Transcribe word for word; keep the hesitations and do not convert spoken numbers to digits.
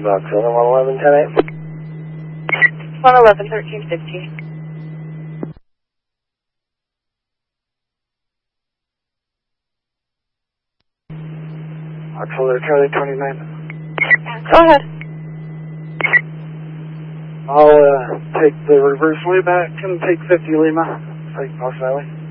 Vauxhall, one eleven, ten eight. one eleven, thirteen fifty. Vauxhall, Charlie twenty-nine. Go ahead. I'll uh, take the reverse way back and take fifty Lima. Take Moss Valley.